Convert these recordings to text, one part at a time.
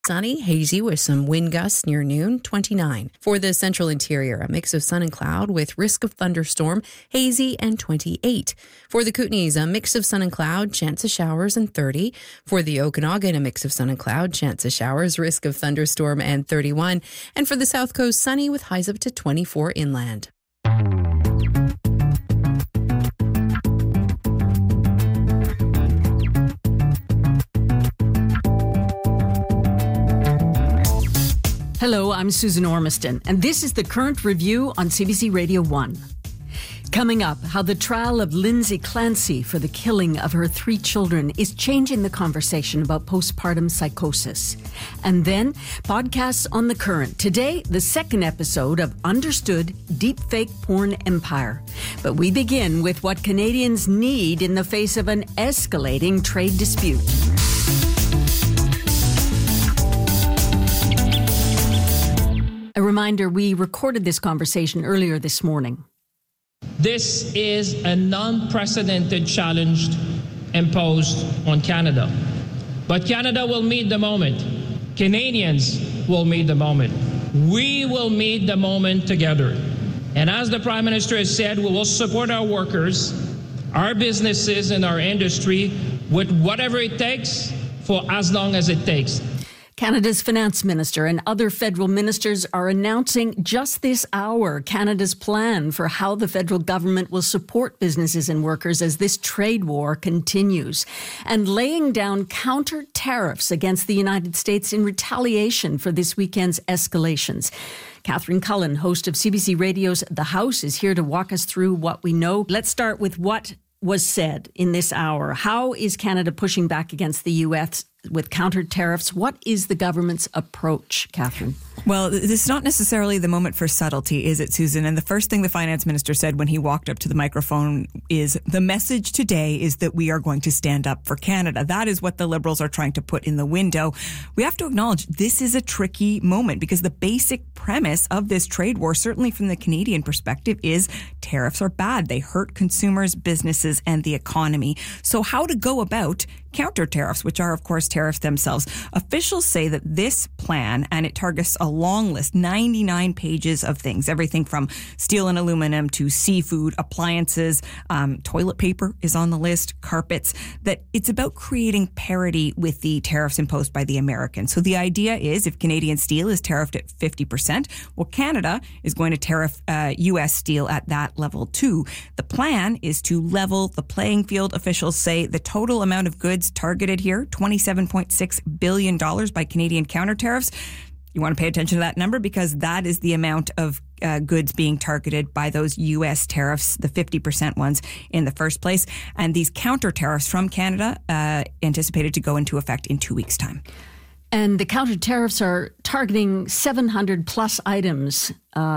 Sunny, hazy with some wind gusts near noon, 29. For the central interior, a mix of sun and cloud with risk of thunderstorm, hazy and 28. For the Kootenays, a mix of sun and cloud, chance of showers and 30. For the Okanagan, a mix of sun and cloud, chance of showers, risk of thunderstorm and 31. And for the South Coast, sunny with highs up to 24 inland. Hello, I'm Susan Ormiston, and this is the Current Review on CBC Radio 1. Coming up, how the trial of Lindsay Clancy for the killing of her 3 children is changing the conversation about postpartum psychosis. And then, podcasts on The Current. Today, the second episode of Understood Deepfake Porn Empire. But we begin with what Canadians need in the face of an escalating trade dispute. A reminder, we recorded this conversation earlier this morning. This is an unprecedented challenge imposed on Canada. But Canada will meet the moment. Canadians will meet the moment. We will meet the moment together. And as the Prime Minister has said, we will support our workers, our businesses, and our industry with whatever it takes for as long as it takes. Canada's finance minister and other federal ministers are announcing just this hour Canada's plan for how the federal government will support businesses and workers as this trade war continues, and laying down counter tariffs against the United States in retaliation for this weekend's escalations. Catherine Cullen, host of CBC Radio's The House, is here to walk us through what we know. Let's start with what was said in this hour. How is Canada pushing back against the U.S. with counter tariffs? What is the government's approach, Catherine? Well, this is not necessarily the moment for subtlety, is it, Susan? And the first thing the finance minister said when he walked up to the microphone is, the message today is that we are going to stand up for Canada. That is what the Liberals are trying to put in the window. We have to acknowledge this is a tricky moment because the basic premise of this trade war, certainly from the Canadian perspective, is tariffs are bad. They hurt consumers, businesses, and the economy. So how to go about counter tariffs, which are, of course, tariffs themselves. Officials say that this plan, and it targets a long list, 99 pages of things, everything from steel and aluminum to seafood, appliances, toilet paper is on the list, carpets, that it's about creating parity with the tariffs imposed by the Americans. So the idea is if Canadian steel is tariffed at 50%, well, Canada is going to tariff U.S. steel at that level too. The plan is to level the playing field. Officials say the total amount of goods targeted here, $27.6 billion by Canadian counter tariffs. You want to pay attention to that number because that is the amount of goods being targeted by those U.S. tariffs, the 50% ones in the first place. And these counter tariffs from Canada anticipated to go into effect in 2 weeks' time. And the counter tariffs are targeting 700 plus items.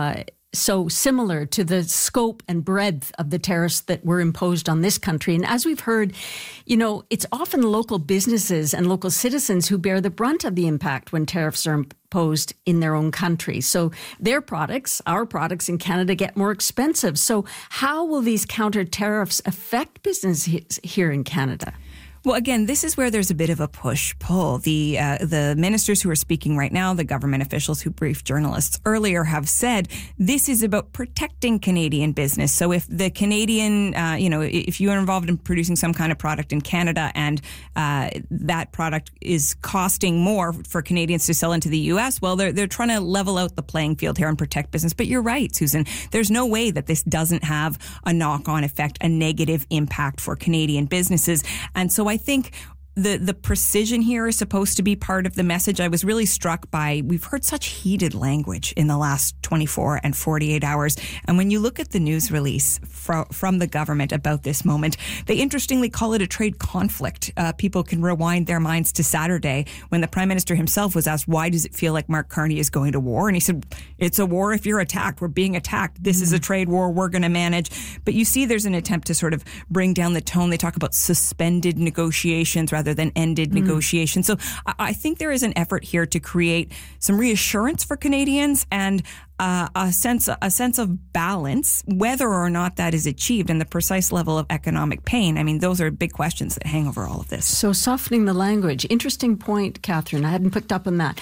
So similar to the scope and breadth of the tariffs that were imposed on this country. And as we've heard, you know, it's often local businesses and local citizens who bear the brunt of the impact when tariffs are imposed in their own country. So their products, our products in Canada, get more expensive. So how will these counter tariffs affect businesses here in Canada? Well, again, this is where there's a bit of a push-pull. The ministers who are speaking right now, the government officials who briefed journalists earlier have said this is about protecting Canadian business. So if the Canadian, if you are involved in producing some kind of product in Canada and that product is costing more for Canadians to sell into the U.S., well, they're trying to level out the playing field here and protect business. But you're right, Susan. There's no way that this doesn't have a knock-on effect, a negative impact for Canadian businesses. And so I think the precision here is supposed to be part of the message. I was really struck by, we've heard such heated language in the last 24 and 48 hours. And when you look at the news release from the government about this moment, they interestingly call it a trade conflict. People can rewind their minds to Saturday when the Prime Minister himself was asked, why does it feel like Mark Carney is going to war? And he said, it's a war if you're attacked. We're being attacked. This is a trade war we're going to manage. But you see there's an attempt to sort of bring down the tone. They talk about suspended negotiations rather rather than ended negotiations. So I think there is an effort here to create some reassurance for Canadians and a sense of balance, whether or not that is achieved, and the precise level of economic pain. I mean, those are big questions that hang over all of this. So softening the language. Interesting point, Catherine. I hadn't picked up on that.